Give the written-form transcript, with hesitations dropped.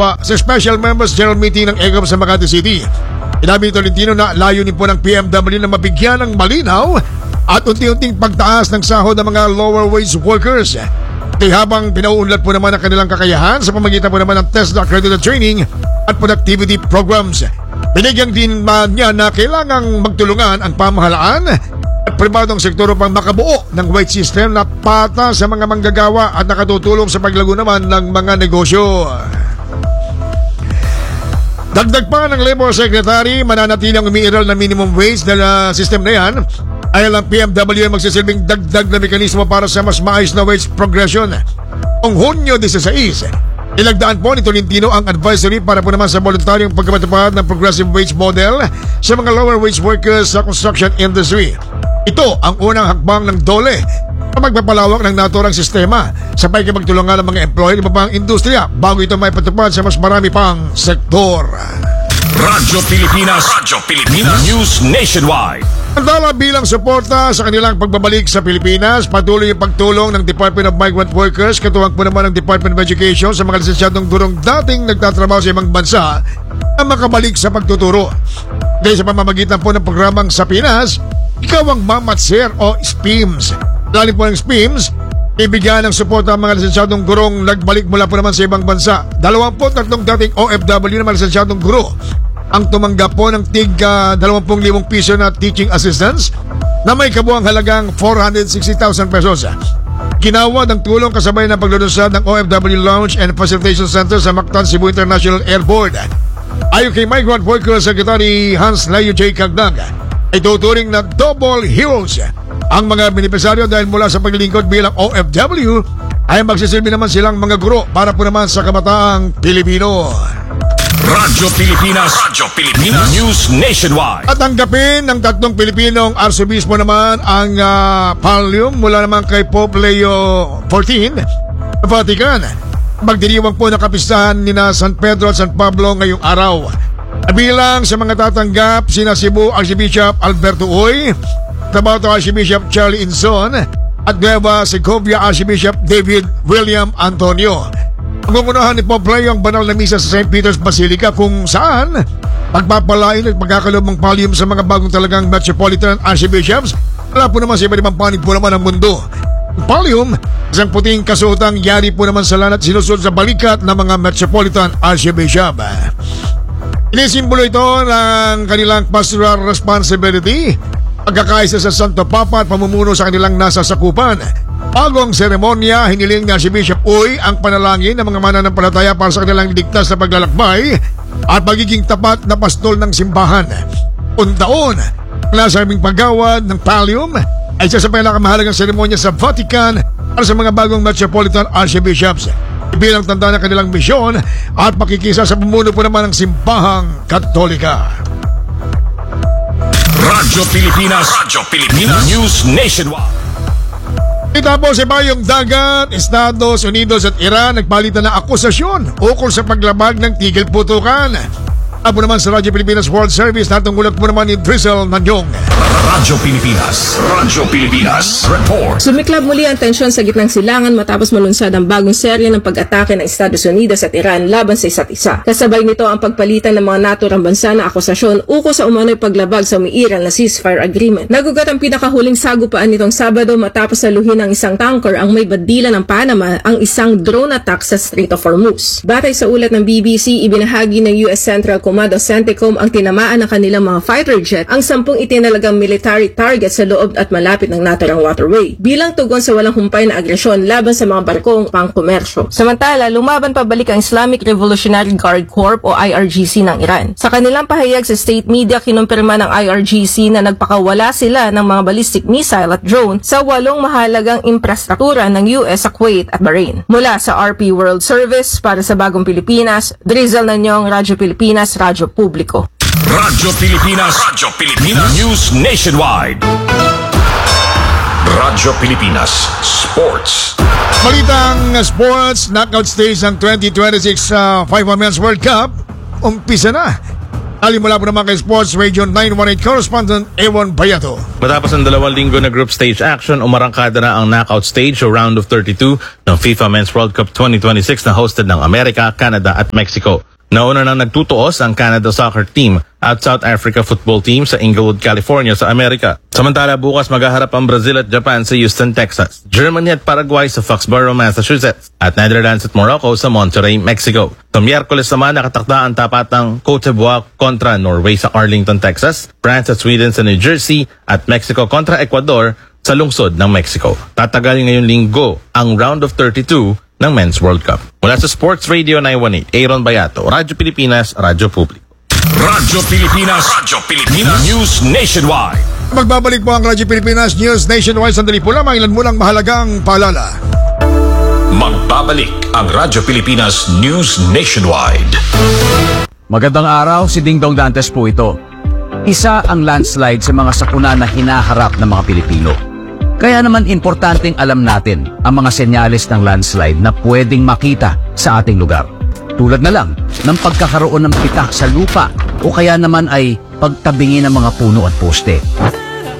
sa Special Members General Meeting ng EGAP sa Makati City. Inabi ni Tolentino na layunin po ng PMW na mabigyan ng malinaw at unti-unting pagtaas ng sahod ng mga lower wage workers. Habang pinauunlad po naman ang kanilang kakayahan sa pamagitan po naman ng TESDA accredited training at productivity programs. Binigyan din niya na kailangang magtulungan ang pamahalaan at pribadong sektor upang makabuo ng wage system na pata sa mga manggagawa at nakatutulong sa paglago naman ng mga negosyo. Dagdag pa ng Labor Secretary, mananatili ang umiiral na minimum wage na system na yan ay ang PMW ay magsisilbing dagdag na mekanismo para sa mas maayos na wage progression. Noong Hunyo 16, ilagdaan po ni Tolentino ang advisory para po naman sa voluntaryong pagkapatupad ng progressive wage model sa mga lower wage workers sa construction industry. Ito ang unang hakbang ng DOLE na magpapalawak ng naturang sistema sa pagkipagtulungan ng mga employee ng ibang industriya bago ito may patupad sa mas marami pang sektor. Radyo Pilipinas News Nationwide. Andala bilang suporta sa kanilang pagbabalik sa Pilipinas, patuloy yung pagtulong ng Department of Migrant Workers, katuwang po naman ng Department of Education sa mga lisensyadong gurong dating nagtatrabaho sa ibang bansa na makabalik sa pagtuturo. Dahil sa pamamagitan po ng programang Sa Pinas, Ikaw ang Mamatser o SPIMS. Lalim po ng SPIMS, ibigyan ng suporta ang mga lisensyadong gurong nagbalik mula po naman sa ibang bansa. 23 dating OFW na mga lisensyadong guro ang tumanggap po ng tig 20,000 piso na teaching assistance na may kabuang halagang 460,000 pesos. Ginawad ang tulong kasabay ng paglulunsad ng OFW Lounge and Facilitation Center sa Mactan, Cebu International Airport. Ayon kay Migrant Workers Secretary Hans Leo J. Cagdag, ay tuturing na double heroes ang mga benepisaryo dahil mula sa paglilingkod bilang OFW ay magsisilbi naman silang mga guro para po naman sa kabataang Pilipino. Radyo Pilipinas News Nationwide. At tanggapin ng 3 Pilipinong arsobispo naman ang pallium mula naman kay Pope Leo XIV sa Vatican. Magdiriwang po na kapistahan ni na San Pedro at San Pablo ngayong araw. Bilang sa mga tatanggap, sina Cebu Archbishop Alberto Uy, Tabato Archbishop Charlie Inson at Nueva Segovia Archbishop David William Antonio. Pangungunahan ni Pope Leo ang banal na misa sa St. Peter's Basilica kung saan pagpapalain at pagkakalob ng pallium sa mga bagong talagang Metropolitan Archbishops wala po naman sa iba't ibang panig po naman ng mundo. Ang pallium, isang puting kasuotang yari po naman sa lanat sinusunod sa balikat ng mga Metropolitan Archbishop. Inisimbolo ito ng kanilang pastoral responsibility, pagkakaisa sa Santo Papa at pamumuno sa kanilang nasa sakupan. Bagong seremonya, hiniling na si Bishop Uy ang panalangin ng mga mananampalataya para sa kanilang ligtas na paglalakbay at pagiging tapat na pastol ng simbahan. Untaon, nasabing paggawad ng pallium ay isa sa pinakamahalagang seremonya sa Vatican para sa mga bagong Metropolitan Archbishops. Bilang tanda ng kanilang misyon at pakikisa sa pumuno po naman ng simbahang Katolika. Radyo Pilipinas News Nationwide. Itapos sa bayong dagat, Estados Unidos at Iran nagpalitan ng akusasyon ukol sa paglabag ng tigil putukan. Abo naman sa Radyo Pilipinas World Service, natunggulat po naman ni Drizzle Nanyong. Radyo Pilipinas Report. Sumiklab muli ang tensyon sa gitnang silangan matapos malunsad ang bagong serye ng pag-atake ng Estados Unidos at Iran laban sa isa't isa. Kasabay nito ang pagpalitan ng mga naturang bansa na akusasyon ukol sa umano'y paglabag sa umiiral na ceasefire agreement. Nagugat ang pinakahuling sagupaan nitong Sabado matapos saluhin ng isang tanker ang may bandila ng Panama ang isang drone attack sa Strait of Hormuz. Batay sa ulat ng BBC, ibinahagi ng US Central Command o CENTCOM ang tinamaan ng kanilang mga fighter jet ang 10 itinalagang military target sa loob at malapit ng naturang waterway bilang tugon sa walang humpay na agresyon laban sa mga barkong pangkomersyo. Samantala, lumaban pabalik ang Islamic Revolutionary Guard Corps o IRGC ng Iran. Sa kanilang pahayag sa state media, kinumpirma ng IRGC na nagpakawala sila ng mga ballistic missile at drone sa 8 mahalagang infrastruktura ng US sa Kuwait at Bahrain. Mula sa RP World Service, para sa Bagong Pilipinas, Drizzle Nanyong, Radyo Pilipinas, Radyo Publiko. Radyo Pilipinas News Nationwide. Radyo Pilipinas Sports. Balitang sports, knockout stage ng 2026 FIFA Men's World Cup, umpisa na. Ali mula po naman kay Sports Radio 918 correspondent Ewan Bayato. Matapos ang 2 linggo na group stage action, umarangkada na ang knockout stage o round of 32 ng FIFA Men's World Cup 2026 na hosted ng Amerika, Canada at Mexico. Nauna nang nagtutuos ang Canada soccer team at South Africa football team sa Inglewood, California sa Amerika. Samantala bukas maghaharap ang Brazil at Japan sa Houston, Texas, Germany at Paraguay sa Foxborough, Massachusetts, at Netherlands at Morocco sa Monterrey, Mexico. Sa Miyerkules naman nakatakda ang tapatang Cote d'Ivoire kontra Norway sa Arlington, Texas, France at Sweden sa New Jersey, at Mexico kontra Ecuador sa lungsod ng Mexico. Tatagal ngayong linggo ang round of 32 ng Men's World Cup. Mula sa Sports Radio 918, Aaron Bayato, Radyo Pilipinas, Radyo Publiko. Radyo Pilipinas. Radyo Pilipinas. News Nationwide. Magbabalik po ang Radyo Pilipinas News Nationwide. Sandali po lamang ilan mo lang mahalagang paalala. Magbabalik ang Radyo Pilipinas News Nationwide. Magandang araw, si Dingdong Dantes po ito. Isa ang landslide sa mga sakuna na hinaharap ng mga Pilipino. Kaya naman importanteng alam natin ang mga senyales ng landslide na pwedeng makita sa ating lugar. Tulad na lang ng pagkakaroon ng pitak sa lupa o kaya naman ay pagtabingi ng mga puno at poste.